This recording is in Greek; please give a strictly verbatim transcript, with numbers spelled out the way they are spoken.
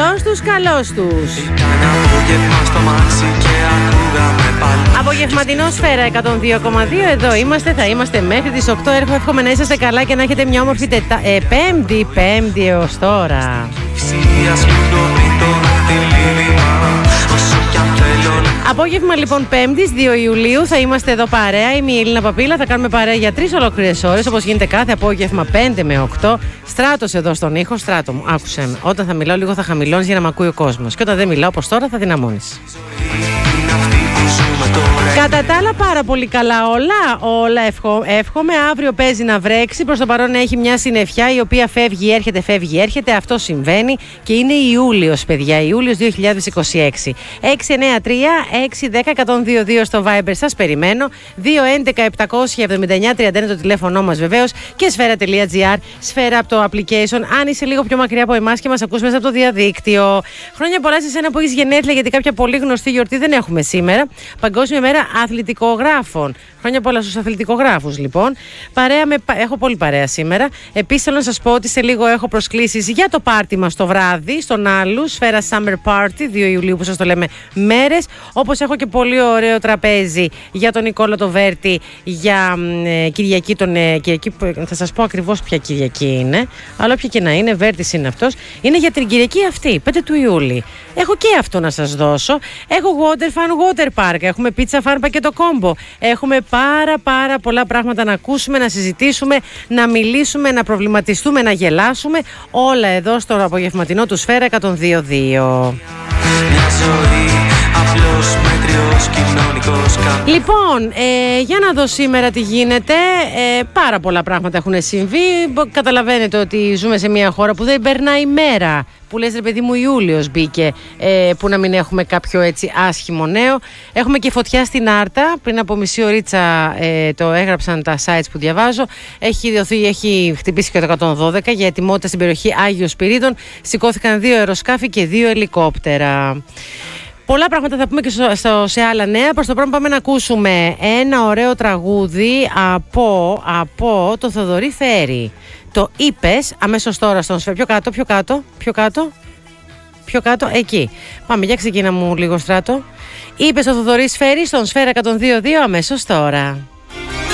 Καλώς τους, καλώς τους. Απογευματινό Σφαίρα εκατόν δύο κόμμα δύο. Εδώ είμαστε, θα είμαστε μέχρι τις οκτώ. Εύχομαι να είσαστε καλά και να έχετε μια όμορφη τετα... ε, πέμπτη, πέμπτη έως τώρα. Απόγευμα λοιπόν Πέμπτης δύο Ιουλίου θα είμαστε εδώ παρέα. Είμαι η Έλληνα Παπίλα, θα κάνουμε παρέα για τρεις ολόκληρες ώρες, όπως γίνεται κάθε απόγευμα πέντε με οκτώ. Στράτος εδώ στον ήχο, Στράτο μου, άκουσε με. Όταν θα μιλάω λίγο θα χαμηλώνεις για να μ' ακούει ο κόσμος. Και όταν δεν μιλάω όπως τώρα θα δυναμώνεις. Κατά τα άλλα πάρα πολύ καλά όλα, όλα ευχο, εύχομαι. Αύριο παίζει να βρέξει, προς το παρόν έχει μια συννεφιά η οποία φεύγει, έρχεται, φεύγει, έρχεται. Αυτό συμβαίνει και είναι Ιούλιος, παιδιά, Ιούλιος δύο χιλιάδες είκοσι έξι. έξι εννιά τρία έξι ένα μηδέν ένα μηδέν δύο δύο στο Viber, σας περιμένω. δύο έντεκα επτακόσια εβδομήντα εννιά τριάντα είναι το τηλέφωνο μας βεβαίως και σφαίρα.gr, σφαίρα από το application. Αν είσαι λίγο πιο μακριά από εμάς και μας ακούς μέσα από το διαδίκτυο. Χρόνια πολλά σε εσένα που έχεις γενέθλια, γιατί κάποια πολύ γνωστή γιορτή δεν έχουμε σήμερα. Παγκόσμια μέρα αθλητικογράφων. Χρόνια πολλά στους αθλητικογράφους, λοιπόν. Παρέα με, έχω πολύ παρέα σήμερα. Επίσης, θέλω να σας πω ότι σε λίγο έχω προσκλήσεις για το πάρτι μας το βράδυ, στον Άλλου, Σφαίρα Summer Party, δύο Ιουλίου, που σας το λέμε μέρες. Όπως έχω και πολύ ωραίο τραπέζι για τον Νικόλο το Βέρτη, για ε, Κυριακή, τον, ε, Κυριακή, θα σας πω ακριβώς ποια Κυριακή είναι, αλλά όποια και να είναι, Βέρτης είναι αυτός. Είναι για την Κυριακή αυτή, πέντε του Ιούλη. Έχω και αυτό να σας δώσω. Έχω Water Fun Water Park, έχουμε Pizza Fun πακέτο κόμπο. Έχουμε πάρα πάρα πολλά πράγματα να ακούσουμε, να συζητήσουμε, να μιλήσουμε, να προβληματιστούμε, να γελάσουμε. Όλα εδώ στο απογευματινό του Σφαίρα εκατόν δύο κόμμα δύο. Λοιπόν, ε, για να δω σήμερα τι γίνεται. ε, Πάρα πολλά πράγματα έχουν συμβεί. Καταλαβαίνετε ότι ζούμε σε μια χώρα που δεν περνάει η μέρα που λες ρε παιδί μου Ιούλιος μπήκε, ε, που να μην έχουμε κάποιο έτσι άσχημο νέο. Έχουμε και φωτιά στην Άρτα. Πριν από μισή ωρίτσα ε, το έγραψαν τα sites που διαβάζω. Έχει, δοθεί, έχει χτυπήσει και το εκατόν δώδεκα για ετοιμότητα στην περιοχή Άγιος Σπυρίδων. Σηκώθηκαν δύο αεροσκάφη και δύο ελικόπτερα. Πολλά πράγματα θα πούμε και στο, στο, σε άλλα νέα. Προς το πρώτο πάμε να ακούσουμε ένα ωραίο τραγούδι από, από το Θοδωρή Φέρη. Το είπες αμέσως τώρα στον Σφαίρα. Πιο κάτω, πιο κάτω, πιο κάτω, πιο κάτω, εκεί. Πάμε, για ξεκίνα μου λίγο Στράτο. Είπες ο Θοδωρής Φέρη στον Σφαίρα εκατόν δύο κόμμα δύο αμέσως τώρα.